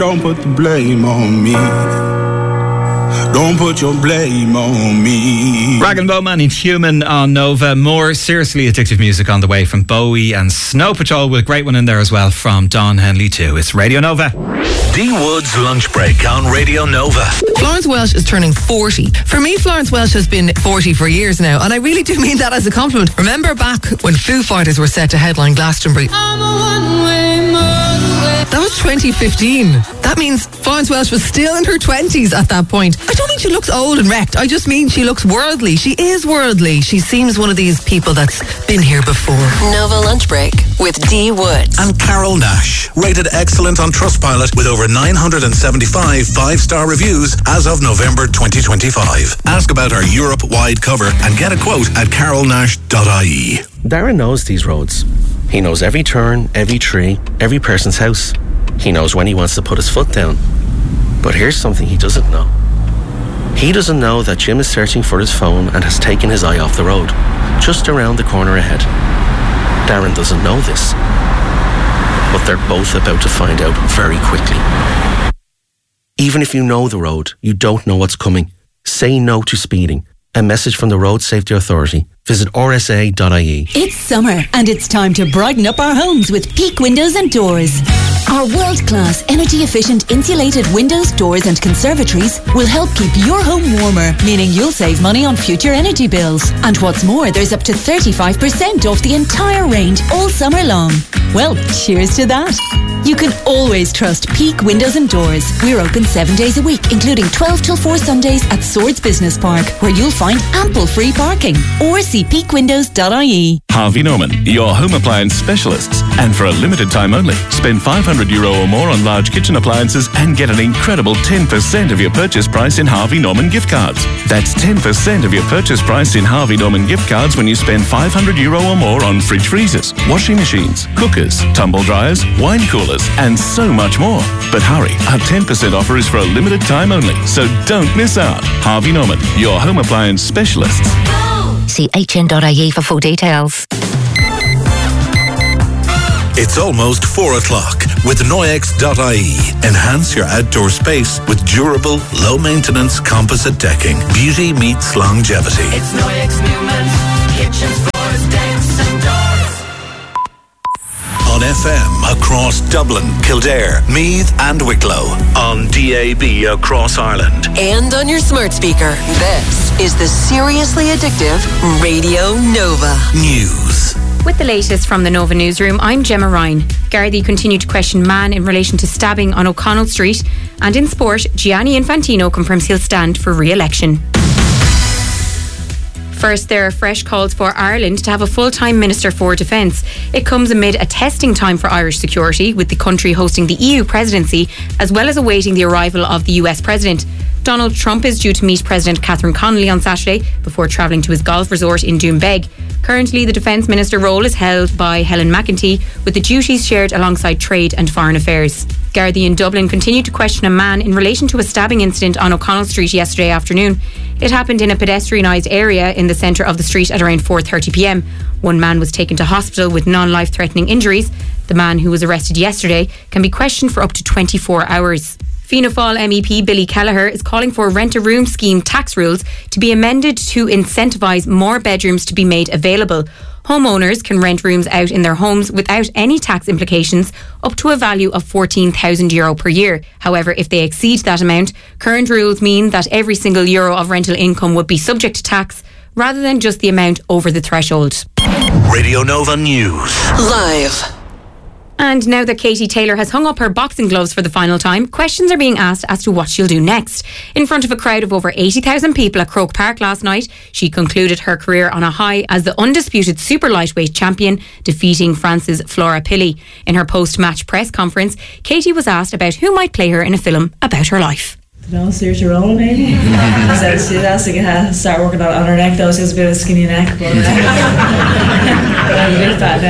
Don't put the blame on me. Don't put your blame on me. Rag and Bowman and Human on Nova. More seriously addictive music on the way from Bowie and Snow Patrol, with a great one in there as well from Don Henley too. It's Radio Nova. D Wood's Lunch Break on Radio Nova. Florence Welch is turning 40. For me, Florence Welch has been 40 for years now, and I really do mean that as a compliment. Remember back when Foo Fighters were set to headline Glastonbury? That was 2015. That means Florence Welch was still in her 20s at that point. I don't mean she looks old and wrecked. I just mean she looks worldly. She is worldly. She seems one of these people that's been here before. Nova Lunch Break with D Woods. And Carol Nash, rated excellent on Trustpilot with over 975 5-star reviews as of November 2025. Ask about our Europe-wide cover and get a quote at carolnash.ie. Darren knows these roads. He knows every turn, every tree, every person's house. He knows when he wants to put his foot down. But here's something he doesn't know. He doesn't know that Jim is searching for his phone and has taken his eye off the road, just around the corner ahead. Darren doesn't know this, but they're both about to find out very quickly. Even if you know the road, you don't know what's coming. Say no to speeding. A message from the Road Safety Authority. Visit rsa.ie. It's summer and it's time to brighten up our homes with Peak Windows and Doors. Our world-class, energy-efficient insulated windows, doors and conservatories will help keep your home warmer, meaning you'll save money on future energy bills. And what's more, there's up to 35% off the entire range all summer long. Well, cheers to that. You can always trust Peak Windows and Doors. We're open 7 days a week, including 12 till 4 Sundays at Swords Business Park, where you'll find ample free parking. Or see peakwindows.ie. Harvey Norman, your home appliance specialists. And for a limited time only, spend €500 or more on large kitchen appliances and get an incredible 10% of your purchase price in Harvey Norman gift cards. That's 10% of your purchase price in Harvey Norman gift cards when you spend €500 or more on fridge freezers, washing machines, cookers, tumble dryers, wine coolers, and so much more. But hurry, our 10% offer is for a limited time only, so don't miss out. Harvey Norman, your home appliance specialists. See hn.ie for full details. It's almost 4 o'clock with Noyex.ie. Enhance your outdoor space with durable, low-maintenance composite decking. Beauty meets longevity. It's Noyex Newman's kitchens, floors, decks and doors. On FM across Dublin, Kildare, Meath and Wicklow. On DAB across Ireland. And on your smart speaker. This is the seriously addictive Radio Nova. News. With the latest from the Nova Newsroom, I'm Gemma Ryan. Gardaí continue to question man in relation to stabbing on O'Connell Street. And in sport, Gianni Infantino confirms he'll stand for re-election. First, there are fresh calls for Ireland to have a full-time Minister for Defence. It comes amid a testing time for Irish security, with the country hosting the EU presidency, as well as awaiting the arrival of the US President. Donald Trump is due to meet President Catherine Connolly on Saturday before travelling to his golf resort in Doonbeg. Currently, the Defence Minister role is held by Helen McEntee, with the duties shared alongside Trade and Foreign Affairs. Gardaí in Dublin continue to question a man in relation to a stabbing incident on O'Connell Street yesterday afternoon. It happened in a pedestrianised area in the centre of the street at around 4:30pm. One man was taken to hospital with non-life-threatening injuries. The man, who was arrested yesterday, can be questioned for up to 24 hours. Fianna Fáil MEP Billy Kelleher is calling for rent-a-room scheme tax rules to be amended to incentivise more bedrooms to be made available. Homeowners can rent rooms out in their homes without any tax implications up to a value of €14,000 per year. However, if they exceed that amount, current rules mean that every single euro of rental income would be subject to tax rather than just the amount over the threshold. Radio Nova News. Live. And now that Katie Taylor has hung up her boxing gloves for the final time, questions are being asked as to what she'll do next. In front of a crowd of over 80,000 people at Croke Park last night, she concluded her career on a high as the undisputed super lightweight champion, defeating France's Flora Pilley. In her post-match press conference, Katie was asked about who might play her in a film about her life. No, Saoirse Ronan, maybe. She has to start working on her neck, though. She has a bit of a skinny neck, but I have a big fat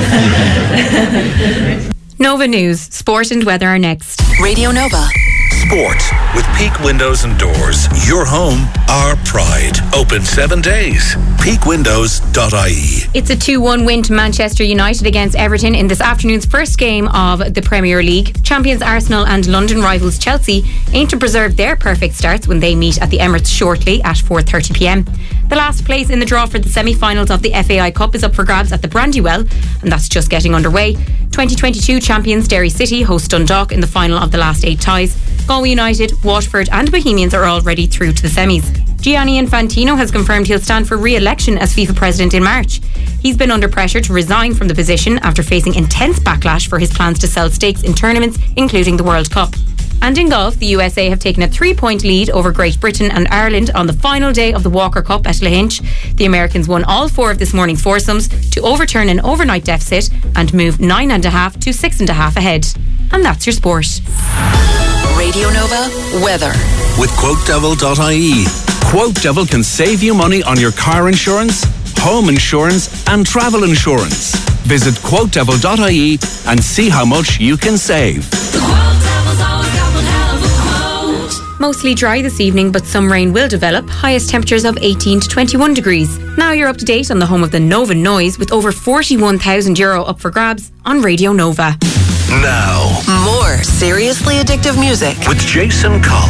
neck. Nova News, sport and weather are next. Radio Nova. sport with Peak Windows and Doors. Your home, our pride. Open 7 days. peakwindows.ie. It's a 2-1 win to Manchester United against Everton in this afternoon's first game of the Premier League. Champions Arsenal and London rivals Chelsea aim to preserve their perfect starts when they meet at the Emirates shortly at 4:30pm. The last place in the draw for the semi-finals of the FAI Cup is up for grabs at the Brandywell, and that's just getting underway. 2022 champions Derry City host Dundalk in the final of the last 8 ties. Galway United, Waterford and Bohemians are already through to the semis. Gianni Infantino has confirmed he'll stand for re-election as FIFA president in March. He's been under pressure to resign from the position after facing intense backlash for his plans to sell stakes in tournaments, including the World Cup. And in golf, the USA have taken a 3-point lead over Great Britain and Ireland on the final day of the Walker Cup at Lahinch. The Americans won all 4 of this morning's foursomes to overturn an overnight deficit and move 9.5 to 6.5 ahead. And that's your sport. Radio Nova weather. With QuoteDevil.ie. QuoteDevil can save you money on your car insurance, home insurance and travel insurance. Visit QuoteDevil.ie and see how much you can save. Mostly dry this evening, but some rain will develop. Highest temperatures of 18 to 21 degrees. Now you're up to date on the home of the Nova Noise with over €41,000 up for grabs on Radio Nova. Now, more seriously addictive music with Jason Collins.